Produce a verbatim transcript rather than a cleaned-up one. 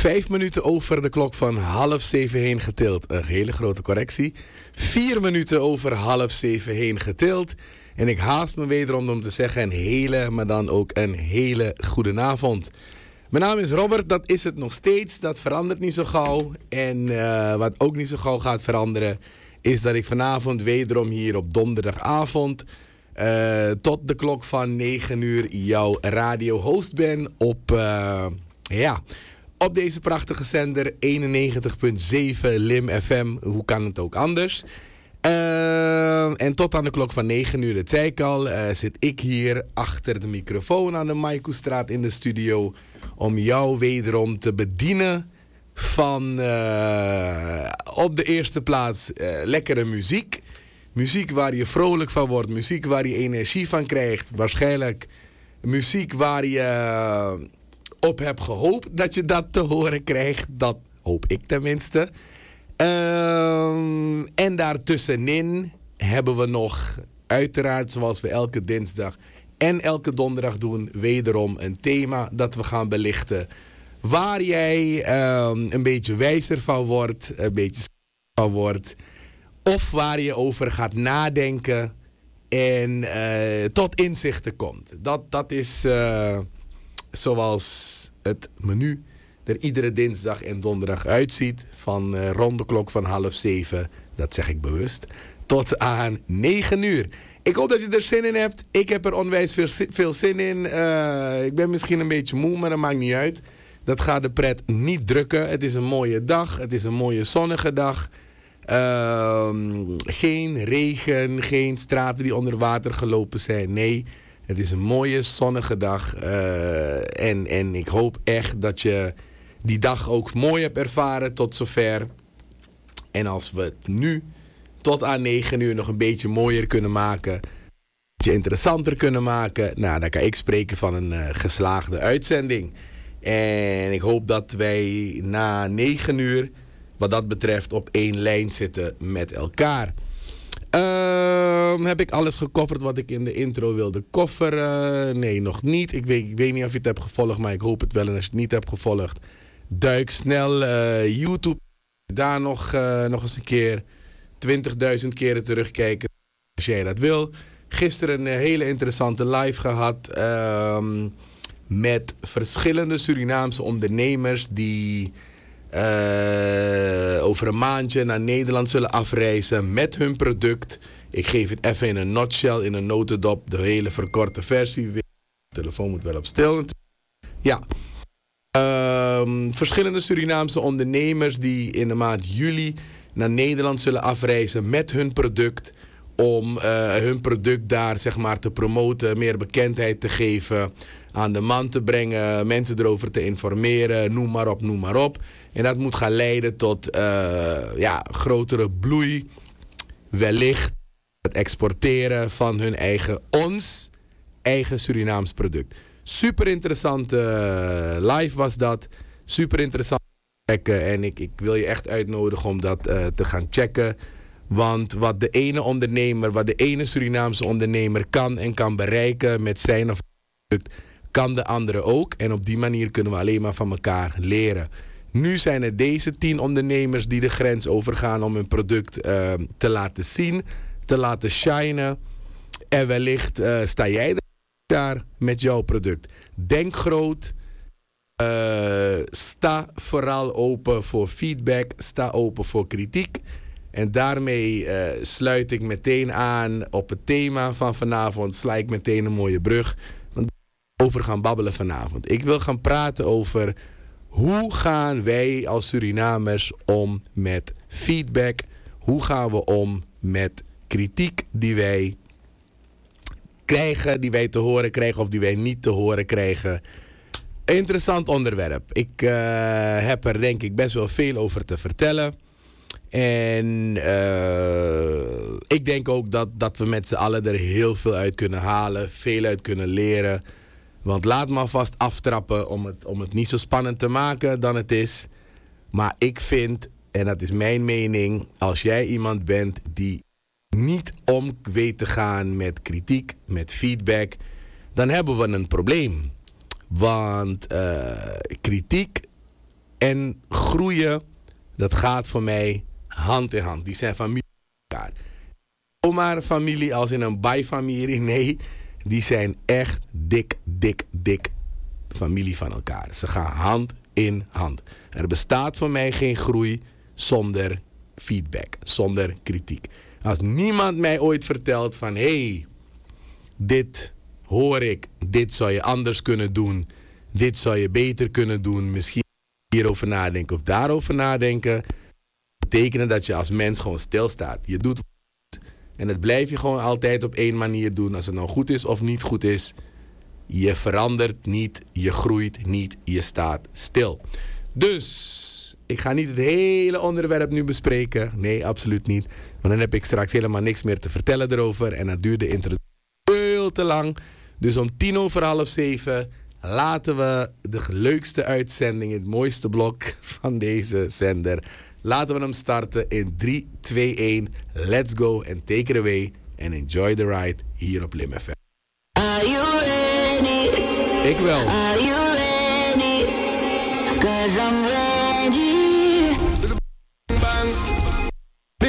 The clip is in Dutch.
Vijf minuten over de klok van half zeven heen getild. Een hele grote correctie. Vier minuten over half zeven heen getild. En ik haast me wederom om te zeggen een hele, maar dan ook een hele goede avond. Mijn naam is Robert, dat is het nog steeds. Dat verandert niet zo gauw. En uh, wat ook niet zo gauw gaat veranderen, is dat ik vanavond wederom hier op donderdagavond Uh, tot de klok van negen uur jouw radio-host ben op, uh, ja, op deze prachtige zender eenennegentig komma zeven Lim F M. Hoe kan het ook anders? Uh, en tot aan de klok van negen uur, dat zei ik al, uh, zit ik hier achter de microfoon aan de Maikoestraat in de studio om jou wederom te bedienen van uh, op de eerste plaats uh, lekkere muziek. Muziek waar je vrolijk van wordt. Muziek waar je energie van krijgt. Waarschijnlijk muziek waar je op hebt gehoopt dat je dat te horen krijgt. Dat hoop ik tenminste. Um, en daartussenin hebben we nog uiteraard, zoals we elke dinsdag en elke donderdag doen, wederom een thema dat we gaan belichten. Waar jij um, een beetje wijzer van wordt. Een beetje van wordt. Of waar je over gaat nadenken en uh, tot inzichten komt. Dat, dat is uh, zoals het menu er iedere dinsdag en donderdag uitziet. Van uh, rond de klok van half zeven, dat zeg ik bewust, tot aan negen uur. Ik hoop dat je er zin in hebt. Ik heb er onwijs veel, veel zin in. Uh, ik ben misschien een beetje moe, maar dat maakt niet uit. Dat gaat de pret niet drukken. Het is een mooie dag. Het is een mooie zonnige dag. Uh, geen regen, geen straten die onder water gelopen zijn. Nee, het is een mooie zonnige dag. Uh, en, en ik hoop echt dat je die dag ook mooi hebt ervaren tot zover. En als we het nu tot aan negen uur nog een beetje mooier kunnen maken, een beetje interessanter kunnen maken, nou, dan kan ik spreken van een uh, geslaagde uitzending. En ik hoop dat wij na negen uur wat dat betreft op één lijn zitten met elkaar. Uh, heb ik alles gecoverd wat ik in de intro wilde coveren? Nee, nog niet. Ik weet, ik weet niet of je het hebt gevolgd, maar ik hoop het wel. En als je het niet hebt gevolgd, duik snel uh, YouTube. Daar nog, uh, nog eens een keer twintigduizend keren terugkijken als jij dat wil. Gisteren een hele interessante live gehad Uh, met verschillende Surinaamse ondernemers die Uh, over een maandje naar Nederland zullen afreizen met hun product. Ik geef het even in een nutshell, in een notendop, de hele verkorte versie. De telefoon moet wel op stil. Ja. Uh, verschillende Surinaamse ondernemers die in de maand juli naar Nederland zullen afreizen met hun product. Om uh, hun product daar zeg maar te promoten, meer bekendheid te geven, aan de man te brengen, mensen erover te informeren, noem maar op, noem maar op. En dat moet gaan leiden tot uh, ja, grotere bloei, wellicht het exporteren van hun eigen, ons eigen Surinaams product. Super interessante uh, live was dat, super interessant checken en ik, ik wil je echt uitnodigen om dat uh, te gaan checken. Want wat de ene ondernemer, wat de ene Surinaamse ondernemer kan en kan bereiken met zijn of product, kan de andere ook. En op die manier kunnen we alleen maar van elkaar leren. Nu zijn het deze tien ondernemers die de grens overgaan om hun product uh, te laten zien, te laten shinen. En wellicht uh, sta jij daar met jouw product. Denk groot. Uh, sta vooral open voor feedback. Sta open voor kritiek. En daarmee uh, sluit ik meteen aan op het thema van vanavond. Sla ik meteen een mooie brug. Want over gaan babbelen vanavond. Ik wil gaan praten over hoe gaan wij als Surinamers om met feedback. Hoe gaan we om met kritiek die wij krijgen, die wij te horen krijgen of die wij niet te horen krijgen. Interessant onderwerp. Ik uh, heb er denk ik best wel veel over te vertellen. En uh, ik denk ook dat, dat we met z'n allen er heel veel uit kunnen halen. Veel uit kunnen leren. Want laat me alvast aftrappen om het, om het niet zo spannend te maken dan het is. Maar ik vind, en dat is mijn mening, als jij iemand bent die niet om weet te gaan met kritiek, met feedback, dan hebben we een probleem. Want uh, kritiek en groeien, dat gaat voor mij hand in hand. Die zijn familie van elkaar. Zomaar familie als in een bijfamilie, nee. Die zijn echt dik, dik, dik familie van elkaar. Ze gaan hand in hand. Er bestaat voor mij geen groei zonder feedback, zonder kritiek. Als niemand mij ooit vertelt van, hé, hey, dit hoor ik, dit zou je anders kunnen doen, dit zou je beter kunnen doen, misschien hierover nadenken of daarover nadenken, betekent dat je als mens gewoon stilstaat. Je doet en dat blijf je gewoon altijd op één manier doen. Als het nou goed is of niet goed is, je verandert niet, je groeit niet, je staat stil. Dus, ik ga niet het hele onderwerp nu bespreken. Nee, absoluut niet. Want dan heb ik straks helemaal niks meer te vertellen erover. En dat duurt de introductie veel te lang. Dus om tien over half zeven laten we de leukste uitzending, het mooiste blok van deze zender, laten we hem starten in drie, twee, één. Let's go and take it away. And enjoy the ride hier op Lim F M. Are you ready? Ik wel. Are you ready?